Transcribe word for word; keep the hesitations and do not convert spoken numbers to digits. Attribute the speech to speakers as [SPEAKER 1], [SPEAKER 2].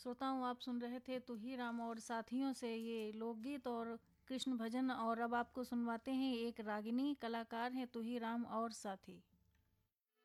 [SPEAKER 1] श्रोताओं, आप सुन रहे थे तू ही राम और साथियों से ये लोकगीत और कृष्ण भजन। और अब आपको सुनवाते हैं एक रागिनी कलाकार हैं तू ही राम और साथी।